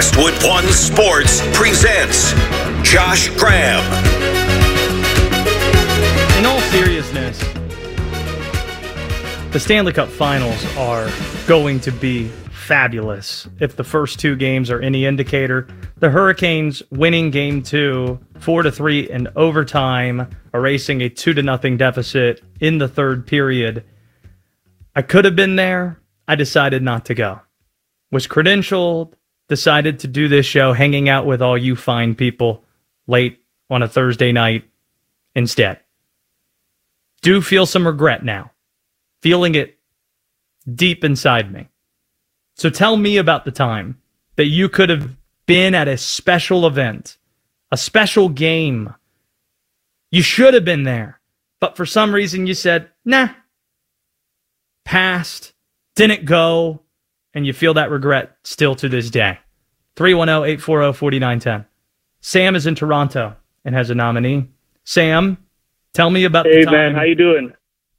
Westwood One Sports presents Josh Graham. In all seriousness, the Stanley Cup Finals are going to be fabulous. If the first two games are any indicator, the Hurricanes winning Game 2, 4-3 in overtime, erasing a 2-0 deficit in the third period. I could have been there. I decided not to go. Was credentialed, decided to do this show, hanging out with all you fine people late on a Thursday night instead. Do feel some regret now. Feeling it deep inside me. So tell me about the time that you could have been at a special event, a special game. You should have been there, but for some reason you said, nah, passed, didn't go, and you feel that regret still to this day. 310-840-4910. Sam is in Toronto and has a nominee. Sam, tell me about the time. Hey, man, how you doing?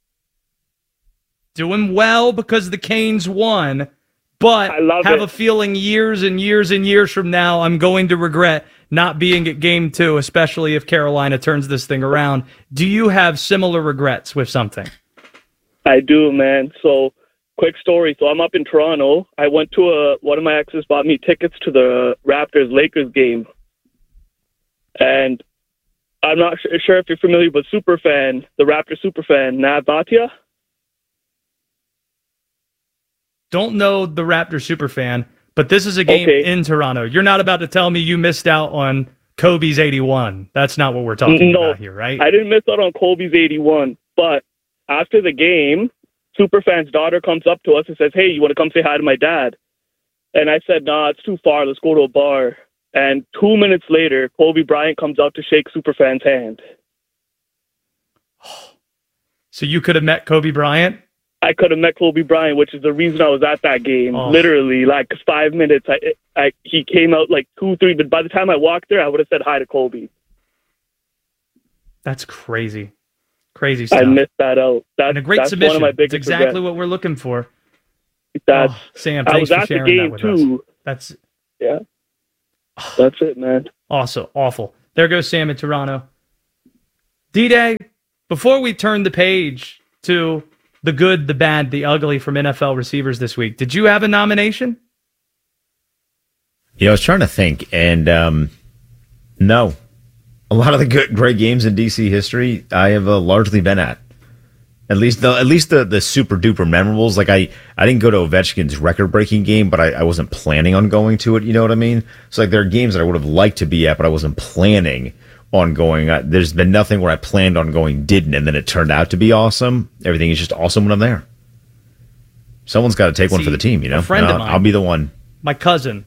Doing well because the Canes won, but I have a feeling years and years and years from now I'm going to regret not being at Game 2, especially if Carolina turns this thing around. Do you have similar regrets with something? I do, man. So, quick story. So I'm up in Toronto. I went to one of my exes bought me tickets to the Raptors-Lakers game. And I'm not sure if you're familiar with superfan, the Raptors superfan, Nav Bhatia. Don't know the Raptors superfan, but this is a game in Toronto. You're not about to tell me you missed out on Kobe's 81. That's not what we're talking about here, right? I didn't miss out on Kobe's 81, but after the game, Superfan's daughter comes up to us and says, hey, you want to come say hi to my dad? And I said, nah, it's too far. Let's go to a bar. And 2 minutes later, Kobe Bryant comes out to shake Superfan's hand. So you could have met Kobe Bryant? I could have met Kobe Bryant, which is the reason I was at that game. Literally, like 5 minutes. He came out like 2-3, but by the time I walked there, I would have said hi to Kobe. That's crazy. Crazy stuff. I missed that out. And a great submission. One of my biggest exactly regrets. What we're looking for. Sam, thanks for sharing that with us. That's it, man. Also, awful. There goes Sam in Toronto. D-Day, before we turn the page to the good, the bad, the ugly from NFL receivers this week, did you have a nomination? I was trying to think, and no. A lot of the great games in DC history, I have largely been at. At least the super duper memorables. Like I didn't go to Ovechkin's record breaking game, but I wasn't planning on going to it. You know what I mean? So like there are games that I would have liked to be at, but I wasn't planning on going. There's been nothing where I planned on going, didn't, and then it turned out to be awesome. Everything is just awesome when I'm there. Someone's got to take one for the team. You know, a friend of mine, I'll be the one. My cousin,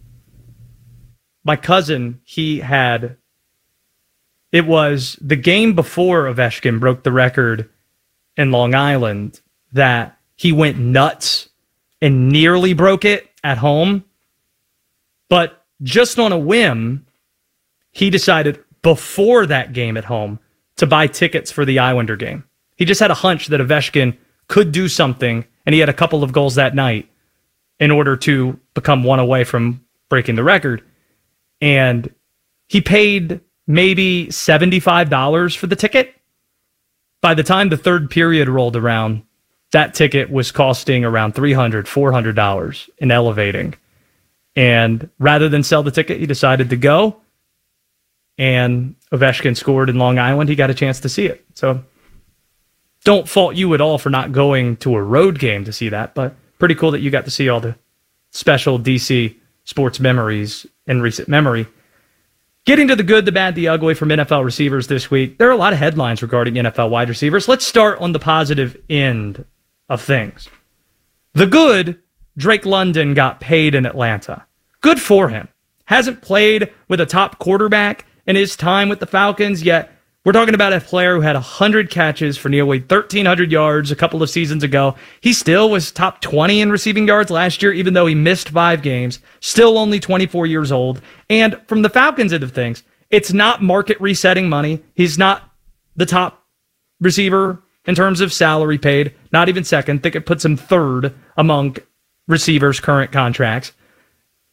he had. It was the game before Ovechkin broke the record in Long Island that he went nuts and nearly broke it at home. But just on a whim, he decided before that game at home to buy tickets for the Islander game. He just had a hunch that Ovechkin could do something, and he had a couple of goals that night in order to become one away from breaking the record. And he paid maybe $75 for the ticket. By the time the third period rolled around, that ticket was costing around $300, $400 in elevating. And rather than sell the ticket, he decided to go. And Ovechkin scored in Long Island. He got a chance to see it. So don't fault you at all for not going to a road game to see that, but pretty cool that you got to see all the special DC sports memories in recent memory. Getting to the good, the bad, the ugly from NFL receivers this week, there are a lot of headlines regarding NFL wide receivers. Let's start on the positive end of things. The good, Drake London got paid in Atlanta. Good for him. Hasn't played with a top quarterback in his time with the Falcons, yet we're talking about a player who had 100 catches for nearly 1,300 yards a couple of seasons ago. He still was top 20 in receiving yards last year, even though he missed 5 games. Still only 24 years old. And from the Falcons end of things, it's not market resetting money. He's not the top receiver in terms of salary paid, not even second. I think it puts him third among receivers' current contracts.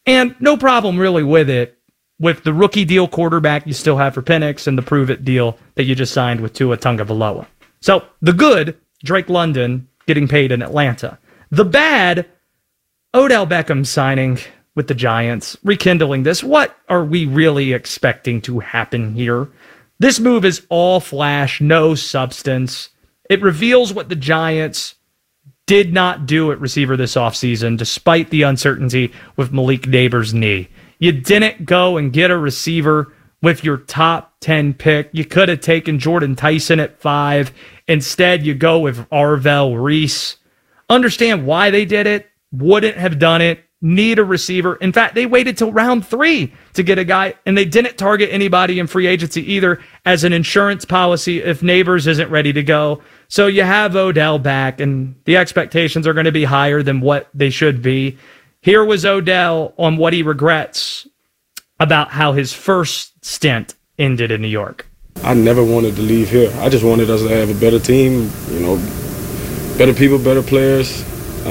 And no problem really with it, with the rookie deal quarterback you still have for Penix and the prove-it deal that you just signed with Tua Tagovailoa. So the good, Drake London getting paid in Atlanta. The bad, Odell Beckham signing with the Giants, rekindling this. What are we really expecting to happen here? This move is all flash, no substance. It reveals what the Giants did not do at receiver this offseason, despite the uncertainty with Malik Neighbors' knee. You didn't go and get a receiver with your top 10 pick. You could have taken Jordan Tyson at 5. Instead, you go with Arvell Reese. Understand why they did it. Wouldn't have done it. Need a receiver. In fact, they waited till round 3 to get a guy, and they didn't target anybody in free agency either as an insurance policy if Neighbors isn't ready to go. So you have Odell back, and the expectations are going to be higher than what they should be. Here was Odell on what he regrets about how his first stint ended in New York. I never wanted to leave here. I just wanted us to have a better team, better people, better players.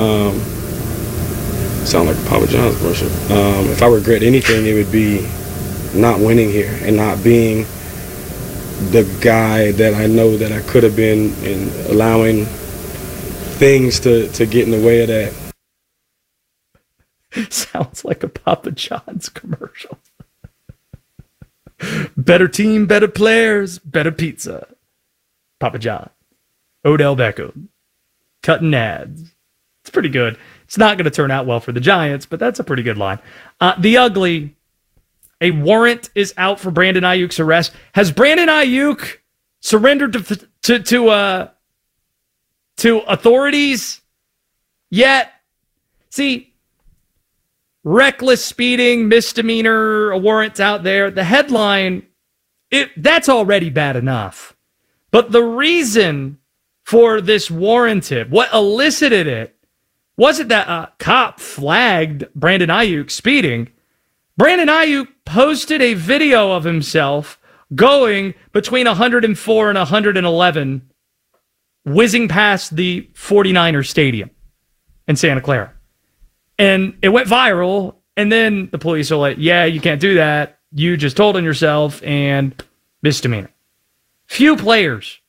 Sound like a Papa John's commercial. If I regret anything, it would be not winning here and not being the guy that I know that I could have been, and allowing things to get in the way of that. Sounds like a Papa John's commercial. Better team, better players, better pizza. Papa John. Odell Beckham. Cutting ads. It's pretty good. It's not going to turn out well for the Giants, but that's a pretty good line. The ugly, a warrant is out for Brandon Ayuk's arrest. Has Brandon Ayuk surrendered to authorities yet? See, reckless speeding, misdemeanor, a warrant's out there. The headline, that's already bad enough. But the reason for this warranted, what elicited it, wasn't that a cop flagged Brandon Ayuk speeding. Brandon Ayuk posted a video of himself going between 104 and 111, whizzing past the 49ers stadium in Santa Clara. And it went viral, and then the police are like, yeah, you can't do that. You just told on yourself, and misdemeanor. Few players